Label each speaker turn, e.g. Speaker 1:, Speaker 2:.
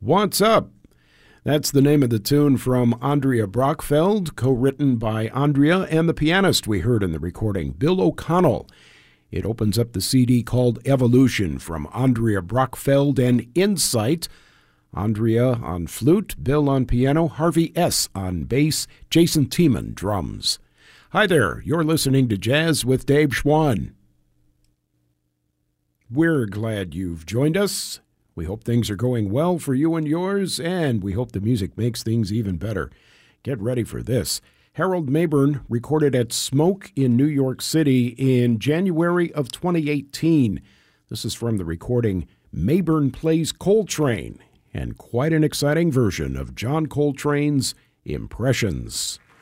Speaker 1: What's Up? That's the name of the tune from Andrea Brockfeld, co-written by Andrea and the pianist we heard in the recording, Bill O'Connell. It opens up the CD called Evolution from Andrea Brockfeld and Insight. Andrea on flute, Bill on piano, Harvey S. on bass, Jason Tiemann drums. Hi there, you're listening to Jazz with Dave Schwann. We're glad you've joined us. We hope things are going well for you and yours, and we hope the music makes things even better. Get ready for this. Harold Mabern recorded at Smoke in New York City in January of 2018. This is from the recording Mabern Plays Coltrane, and quite an exciting version of John Coltrane's Impressions.